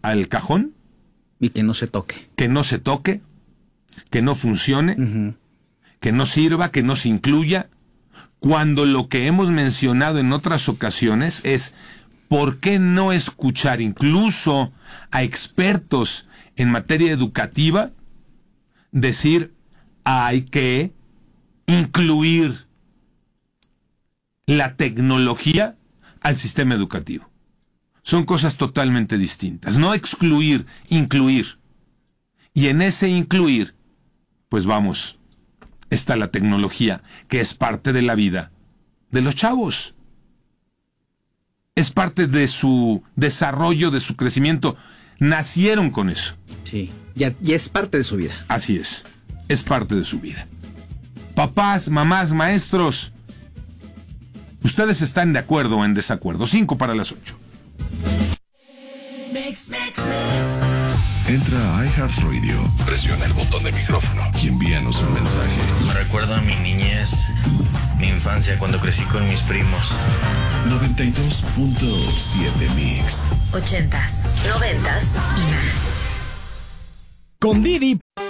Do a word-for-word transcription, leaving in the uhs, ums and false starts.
al cajón. Y que no se toque. Que no se toque, que no funcione, uh-huh. que no sirva, que no se incluya, cuando lo que hemos mencionado en otras ocasiones es ¿por qué no escuchar incluso a expertos en materia educativa decir hay que incluir la tecnología al sistema educativo? Son cosas totalmente distintas. No excluir, incluir. Y en ese incluir, pues vamos, está la tecnología, que es parte de la vida de los chavos. Es parte de su desarrollo, de su crecimiento. Nacieron con eso. Sí, ya, ya es parte de su vida. Así es, es parte de su vida. Papás, mamás, maestros, ¿ustedes están de acuerdo o en desacuerdo? Cinco para las ocho. Mix, mix, mix. Entra a iHeartRadio, presiona el botón de micrófono y envíanos un mensaje. Me recuerda a mi niñez, mi infancia cuando crecí con mis primos. noventa y dos punto siete Mix. Ochentas, noventas y más. Con Didi